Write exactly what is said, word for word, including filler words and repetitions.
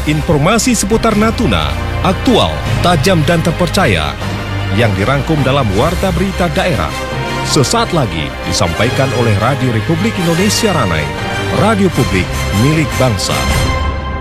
Informasi seputar Natuna, aktual, tajam dan terpercaya, yang dirangkum dalam Warta Berita Daerah. Sesaat lagi disampaikan oleh Radio Republik Indonesia Ranai, radio publik milik bangsa.